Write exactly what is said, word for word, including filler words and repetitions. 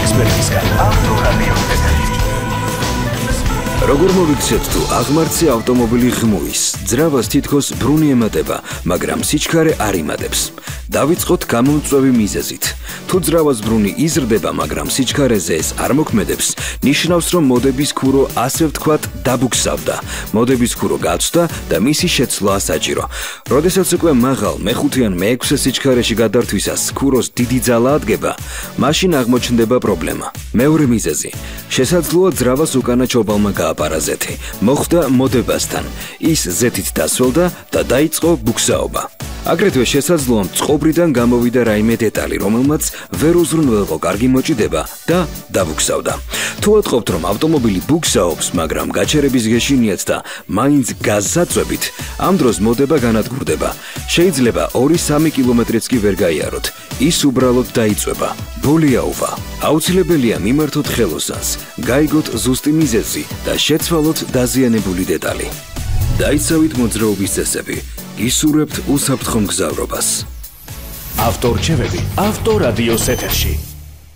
ექსპერტისგან. როგორ მოვიქცეთ თუ აღმართზე ავტომობილი ღმუის, ძრავას თითქოს ბრუნი ემატება, მაგრამ სიჩქარე არ იმატებს. დავიწყოთ გამომწვევი მიზეზით. თუ ძრავას ბრუნი იზრდება, მაგრამ სიჩქარეზე ეს არ მოქმედებს, ნიშნავს, რომ მოდების ქურო ასე ვთქვათ დაბუქსავდა. მოდების ქურო გაცვდა და მისი შეცვლაა საჭირო. როდესაც უკვე მაღალ მეხუთე ან მეექვსე სიჩქარეში გადართვისას ქუროს დიდი ძალა ადგება, მაშინ აღმოჩნდება პრობლემა. მეორე მიზეზი. შესაძლოა ძრავას უკანა ჩობალმა გააპარაზეთი. მოხვდა მოდებასთან. ის ზეთით დასველდა და დაიწყო ბუქსაობა. აგრეთვე შესაძლოა წყობრიდან გამოვიდა რაიმე დეტალი, რომელმაც ვერ უზრუნველყო კარგი მოჭიდება და დაბუქსავდა. თუ ატყობთ, რომ ავტომობილი ბუქსაობს, მაგრამ გაჩერების გეშინიათ და მაინც გაზსაწვევით, ამ დროს მოდება განადგურდება. შეიძლება ორი სამი კილომეტრიც კი ვერ გაიაროთ. ის უბრალოდ დაიწვება. ბოლიაუვა. აუცილებელია მიმართოთ ხელოსანს, გაიგოთ ზუსტი მიზეზი და შეცვალოთ დაზიანებული დეტალი. დაიცავით მოძრაობის წესები. ისურვებთ უსაფრთხო მგზავრობას. ავტორჩევები ავტორადიოს ეთერში.